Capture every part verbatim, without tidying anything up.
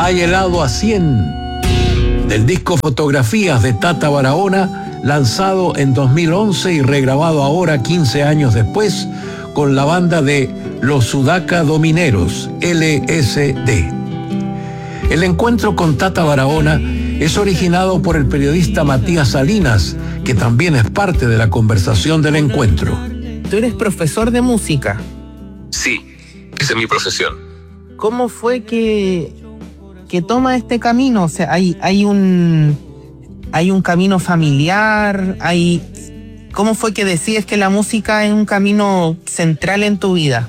Hay helado a cien, del disco Fotografías de Tata Barahona, lanzado en dos mil once y regrabado ahora quince años después con la banda de Los Sudaca Domineros, L S D. El encuentro con Tata Barahona es originado por el periodista Matías Salinas, que también es parte de la conversación del encuentro. Tú eres profesor de música. Sí, esa es mi profesión. ¿Cómo fue que, que toma este camino? O sea, hay, hay un hay un camino familiar, hay... ¿Cómo fue que decides que la música es un camino central en tu vida?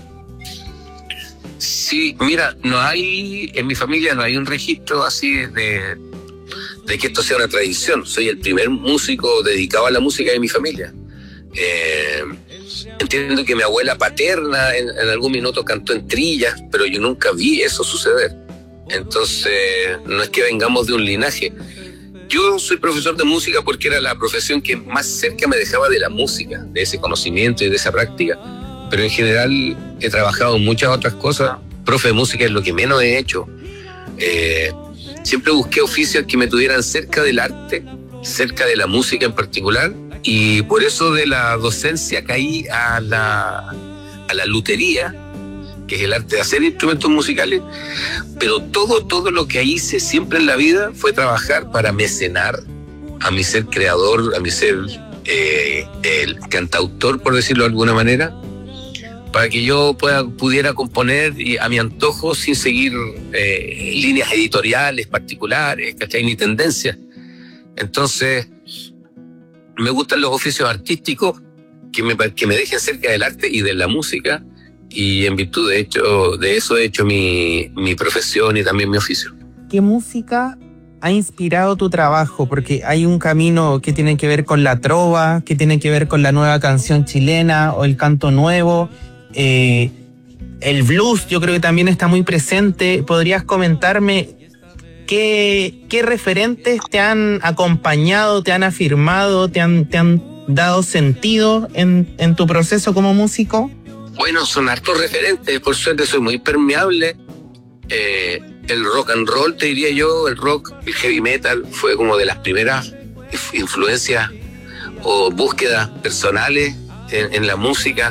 Sí, mira, no hay, en mi familia no hay un registro así de, de que esto sea una tradición. Soy el primer músico dedicado a la música de mi familia. Eh, entiendo que mi abuela paterna en, en algún minuto cantó en trillas, pero yo nunca vi eso suceder. Entonces, no es que vengamos de un linaje. Yo soy profesor de música porque era la profesión que más cerca me dejaba de la música, de ese conocimiento y de esa práctica. Pero en general he trabajado en muchas otras cosas. Profe de música es lo que menos he hecho. Eh, siempre busqué oficios que me tuvieran cerca del arte, cerca de la música en particular, y por eso de la docencia caí a la, a la lutería, que es el arte de hacer instrumentos musicales, pero todo, todo lo que hice siempre en la vida fue trabajar para mecenar a mi ser creador, a mi ser eh, el cantautor, por decirlo de alguna manera, para que yo pueda, pudiera componer y a mi antojo sin seguir eh, líneas editoriales particulares, ¿cachai? Ni tendencias. Entonces, me gustan los oficios artísticos que me, que me dejen cerca del arte y de la música, y en virtud de, hecho, de eso he hecho mi, mi profesión y también mi oficio. ¿Qué música ha inspirado tu trabajo? Porque hay un camino que tiene que ver con la trova, que tiene que ver con la nueva canción chilena o el canto nuevo. Eh, el blues yo creo que también está muy presente. ¿Podrías comentarme qué, qué referentes te han acompañado, te han afirmado, te han, te han dado sentido en, en tu proceso como músico? Bueno, son hartos referentes, por suerte soy muy permeable. Eh, el rock and roll, te diría yo, el rock, el heavy metal, fue como de las primeras influencias o búsquedas personales en, en la música.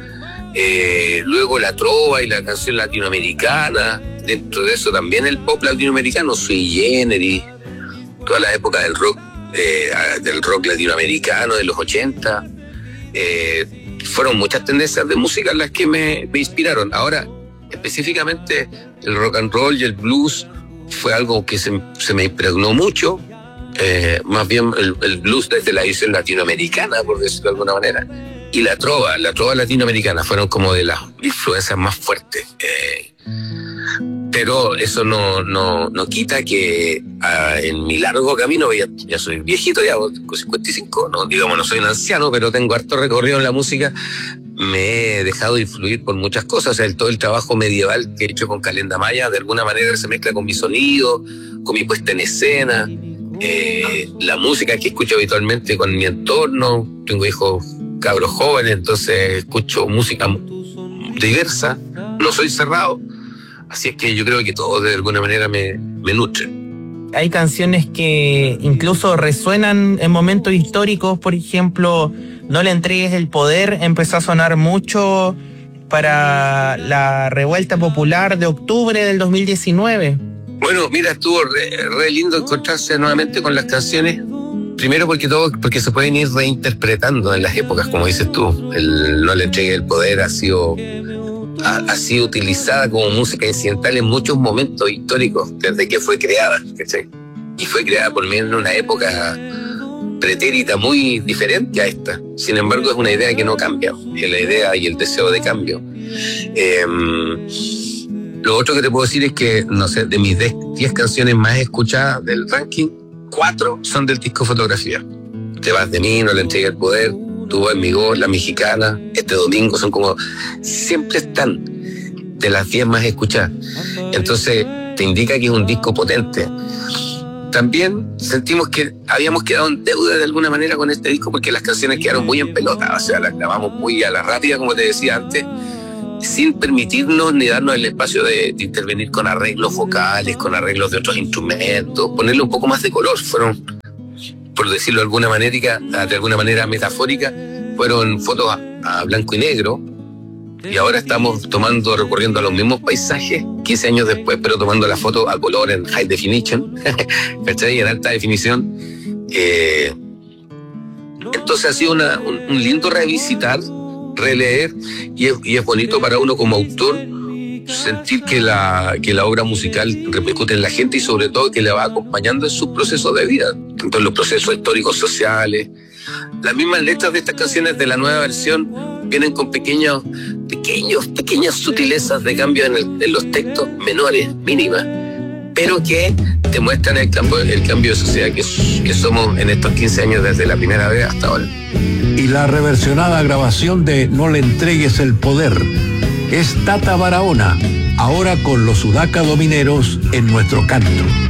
Eh, luego la trova y la canción latinoamericana, dentro de eso también el pop latinoamericano, Sui Generis, toda la época del rock, eh, del rock latinoamericano de los ochenta. Eh, fueron muchas tendencias de música las que me, me inspiraron. Ahora, específicamente el rock and roll y el blues fue algo que se, se me impregnó mucho, eh, más bien el, el blues desde la visión latinoamericana, por decirlo de alguna manera, y la trova, la trova latinoamericana fueron como de las influencias más fuertes. Eh, pero eso no, no, no quita que uh, en mi largo camino, ya, ya soy viejito, ya tengo cincuenta y cinco, no, digamos, no soy un anciano, pero tengo harto recorrido en la música, me he dejado influir por muchas cosas. O sea, el, todo el trabajo medieval que he hecho con Calenda Maya, de alguna manera se mezcla con mi sonido, con mi puesta en escena, eh, la música que escucho habitualmente con mi entorno. Tengo hijos cabros jóvenes, entonces escucho música diversa, no soy cerrado. Así es que yo creo que todo de alguna manera me, me nutre. Hay canciones que incluso resuenan en momentos históricos. Por ejemplo, No le entregues el poder empezó a sonar mucho para la revuelta popular de octubre del dos mil diecinueve. Bueno, mira, estuvo re, re lindo encontrarse nuevamente con las canciones. Primero porque todo, porque se pueden ir reinterpretando en las épocas, como dices tú. El No le entregues el poder ha sido... Ha, ha sido utilizada como música incidental en muchos momentos históricos desde que fue creada, ¿cachai? Y fue creada por mí en una época pretérita muy diferente a esta. Sin embargo, es una idea que no cambia, y la idea y el deseo de cambio. Eh, lo otro que te puedo decir es que, no sé, de mis diez canciones más escuchadas del ranking, cuatro son del disco Fotografía. Te vas de mí, No le entregues el poder, Tu voz en mi voz, La Mexicana, Este domingo, son como, siempre están de las diez más escuchadas. Entonces te indica que es un disco potente. También sentimos que habíamos quedado en deuda de alguna manera con este disco porque las canciones quedaron muy en pelota, o sea, las grabamos muy a la rápida, como te decía antes, sin permitirnos ni darnos el espacio de, de intervenir con arreglos vocales, con arreglos de otros instrumentos, ponerle un poco más de color. Fueron, por decirlo de alguna manera, de alguna manera metafórica, fueron fotos a, a blanco y negro, y ahora estamos tomando, recorriendo a los mismos paisajes quince años después, pero tomando la foto a color en high definition, ¿cachai? En alta definición. Eh, entonces ha sido una, un, un lindo revisitar, releer, y es, y es bonito para uno como autor sentir que la, que la obra musical repercute en la gente y sobre todo que le va acompañando en sus procesos de vida, tanto en los procesos históricos, sociales. Las mismas letras de estas canciones de la nueva versión vienen con pequeños, pequeños, pequeñas sutilezas de cambio en, el, en los textos menores, mínimas, pero que te muestran el cambio, el cambio de sociedad que, que somos en estos quince años desde la primera vez hasta ahora. Y la reversionada grabación de No le entregues el poder es Tata Barahona, ahora con los Sudaca Domineros en nuestro canto.